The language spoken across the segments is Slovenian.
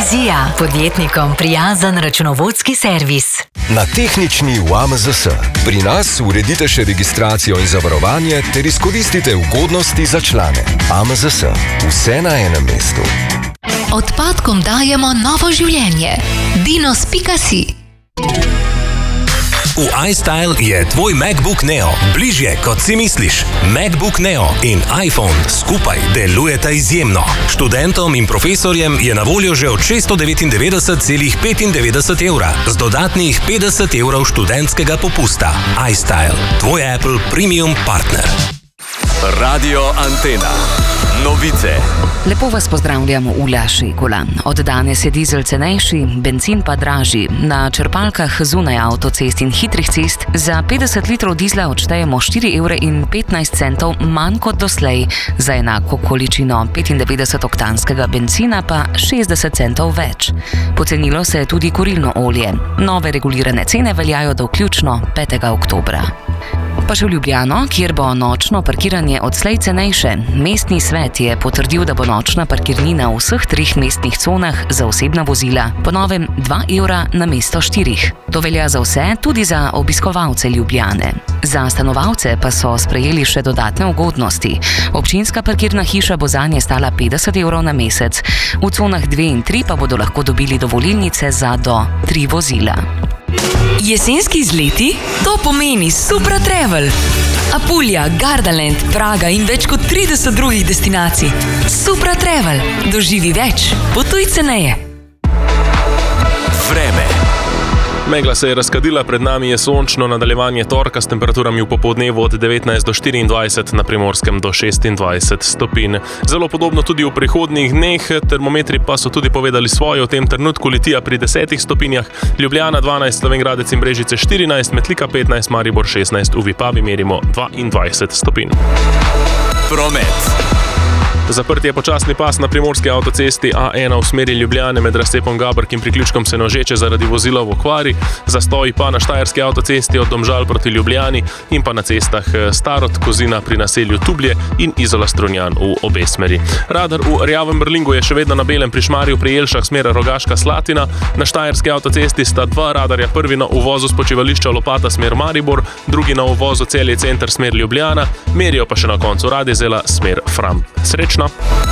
Vizija, podjetnikom prijazen računovodski servis. Na tehnični v AMZS. Pri nas uredite še registracijo in zavarovanje ter izkoristite ugodnosti za člane. AMZS. Vse na enem mestu. Odpadkom dajemo novo življenje. Dinos.si. V iStyle je tvoj MacBook Neo bližje, kot si misliš. MacBook Neo in iPhone skupaj delujeta izjemno. Študentom in profesorjem je na voljo že od 699,95 evra, z dodatnih 50 evrov študentskega popusta. iStyle, tvoj Apple Premium partner. Radio Antena. Novice. Lepo vas pozdravljamo v Laši Kolan. Od danes je dizel cenejši, bencin pa dražji. Na črpalkah zunaj avtocest in hitrih cest za 50 litrov dizla odštejemo 4,15 evra manj kot doslej, za enako količino 95-oktanskega bencina pa 60 centov več. Pocenilo se je tudi kurilno olje. Nove regulirane cene veljajo do vključno 5. oktobra. Pa še v Ljubljano, kjer bo nočno parkiranje odslej cenejše. Mestni svet je potrdil, da bo nočna parkirnina v vseh 3 mestnih conah za osebna vozila po novem 2 evra namesto 4. To velja za vse, tudi za obiskovalce Ljubljane. Za stanovalce pa so sprejeli še dodatne ugodnosti. Občinska parkirna hiša bo zanje stala 50 evrov na mesec, v conah 2 in 3 pa bodo lahko dobili dovolilnice za do 3 vozila. Jesenski izleti? To pomeni Supra Travel. Apulja, Gardaland, Praga in več kot 30 drugih destinacij. Supra Travel. Doživi več. Potuj ceneje. Vreme. Megla se je razkadila, pred nami je sončno nadaljevanje torka s temperaturami v popoldnevu od 19 do 24, na Primorskem do 26 stopinj. Zelo podobno tudi v prihodnjih dneh, termometri pa so tudi povedali svoje. V tem trenutku Litija pri 10 stopinjah, Ljubljana 12, Slovenj Gradec in Brežice 14, Metlika 15, Maribor 16, v Vipavi merimo 22 stopinj. Promet. Zaprt je počasni pas na primorski avtocesti A1 v smeri Ljubljane med razcepom Gabrk in priključkom Senožeče zaradi vozila v okvari, zastoji pa na štajerski avtocesti od Domžal proti Ljubljani in pa na cestah Starod, Kozina pri naselju Tublje in Izola Strunjan v obe smeri. Radar v Rjavem Brlingu je še vedno na belem pri Šmarju pri Jelšah smer Rogaška Slatina, na štajerski avtocesti sta 2 radarja, prvi na uvozu s počivališča Lopata smer Maribor, drugi na uvozu Celje center smer Ljubljana, merijo pa še na koncu Radezela smer Fram. Srečno!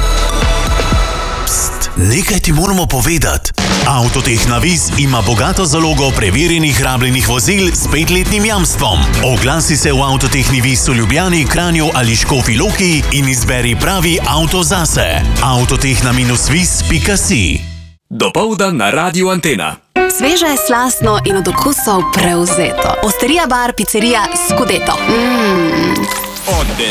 Pst, nekaj ti moramo povedati. Avtotehna Viz ima bogato zalogo preverjenih rabljenih vozil s 5-letnim jamstvom. Oglasi se v Avtotehni Viz v Ljubljani, Kranju ali Škofji Loki in izberi pravi avto zase. Avtotehna-viz.si. Dopoldan na Radio Antena. Sveže, slastno in od okusov prevzeto. Osterija bar, pizzerija Scudetto.